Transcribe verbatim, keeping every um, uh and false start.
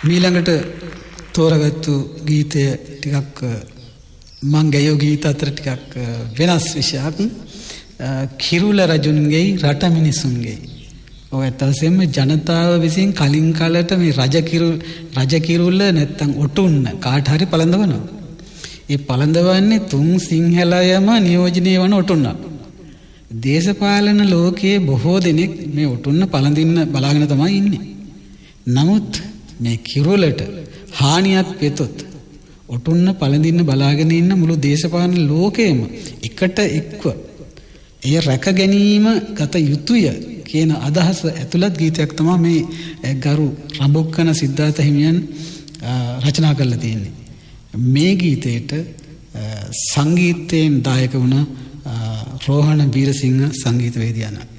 මීළඟට තෝරගත්තු ගීතය ටිකක් මං ගයෝ ගීත අතර ටිකක් වෙනස් විෂයක්. කිරුල රජුන්ගේ රට මිනිසුන්ගේ. ඔය ඇත්තටම ජනතාව විසින් කලින් කාලයට මේ රජ කිරු රජ කිරුල නැත්තම් ඔටුන්න කාට හරි පළඳවනවා. ඒ පළඳවන්නේ තුන් සිංහලයම නියෝජනය වන ඔටුන්න. දේශපාලන ලෝකයේ බොහෝ දෙනෙක් මේ ඔටුන්න පළඳින්න බලාගෙන තමයි ඉන්නේ. නමුත් මේ කිරුලට හානියක් වෙතොත් ඔටුන්න පළඳින්න බලාගෙන ඉන්න මුළු දේශපාලන ලෝකයම එකට එක්ව ඒ රැක ගැනීම ගත යුතුය කියන අදහස ඇතුළත් ගීතයක් තමයි මේ ගරු රඹුක්කන සිද්ධාර්ථ හිමියන් රචනා කරලා තියෙන්නේ. මේ ගීතයට සංගීතයෙන් දායක වුණ රෝහණ වීරසිංහ සංගීතවේදියාණන්.